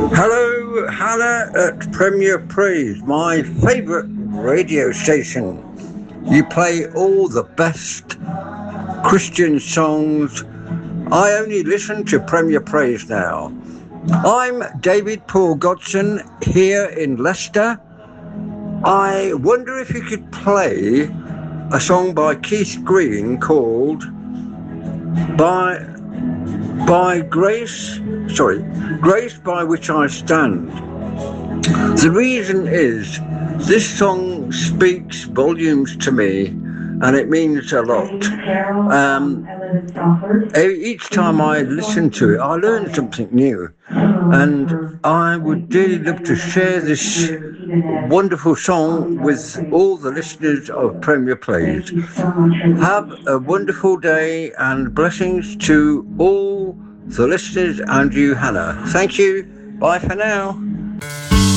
Hello, Hannah at Premier Praise, my favourite radio station. You play all the best Christian songs. I only listen to Premier Praise now. I'm David Paul Godson here in Leicester. I wonder if you could play a song by Keith Green called By Grace, Grace by Which I Stand. The reason is this song speaks volumes to me and it means a lot. Each time I listen to it, I learn something new, and I would really love to share this wonderful song with all the listeners of Premier Plays. Have a wonderful day and blessings to all the listeners and you, Hannah. Thank you. Bye for now.